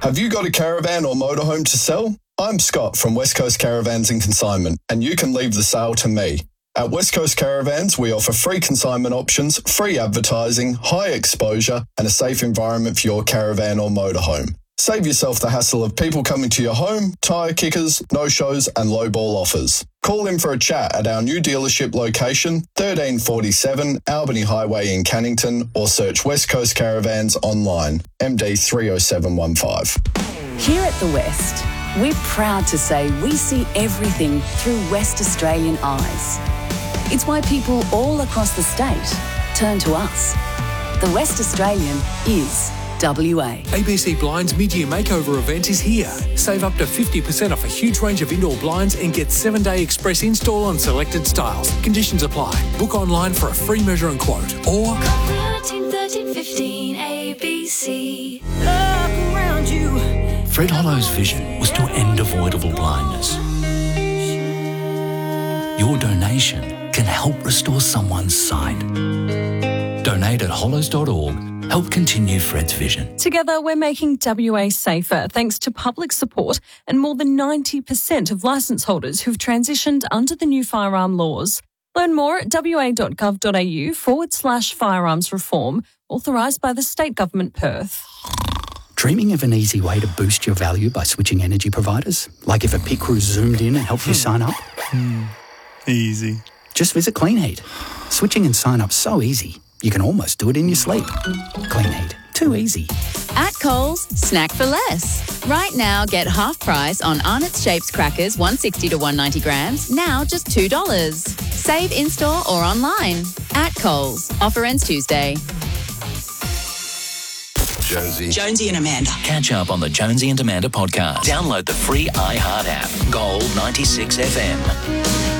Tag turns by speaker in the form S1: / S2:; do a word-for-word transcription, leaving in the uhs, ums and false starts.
S1: Have you got a caravan or motorhome to sell? I'm Scott from West Coast Caravans and Consignment, and you can leave the sale to me. At West Coast Caravans, we offer free consignment options, free advertising, high exposure, and a safe environment for your caravan or motorhome. Save yourself the hassle of people coming to your home, tyre kickers, no-shows, and low-ball offers. Call in for a chat at our new dealership location, thirteen forty-seven Albany Highway in Cannington, or search West Coast Caravans online, M D three oh seven one five.
S2: Here at The West, we're proud to say we see everything through West Australian eyes. It's why people all across the state turn to us. The West Australian is W A.
S3: A B C Blinds mid-year makeover event is here. Save up to fifty percent off a huge range of indoor blinds and get seven-day express install on selected styles. Conditions apply. Book online for a free measure and quote. Or
S4: thirteen thirteen fifteen A B C. Look around you.
S5: Fred Hollow's vision was to end avoidable blindness. Your donation can help restore someone's sight. Donate at hollows dot org. Help continue Fred's vision.
S6: Together, we're making W A safer thanks to public support and more than ninety percent of licence holders who've transitioned under the new firearm laws. Learn more at wa.gov.au forward slash firearms reform, authorised by the State Government Perth.
S5: Dreaming of an easy way to boost your value by switching energy providers? Like if a pit crew zoomed in and helped you sign up?
S7: Easy.
S5: Just visit Clean Heat. Switching and sign up so easy, you can almost do it in your sleep. Clean Heat. Too easy.
S8: At Coles, snack for less. Right now, get half price on Arnott's Shapes crackers, one sixty to one ninety grams, now just two dollars. Save in-store or online. At Coles. Offer ends Tuesday.
S9: Jonesy.
S10: Jonesy and Amanda.
S11: Catch up on the Jonesy and Amanda podcast. Download the free iHeart app. Gold ninety-six F M.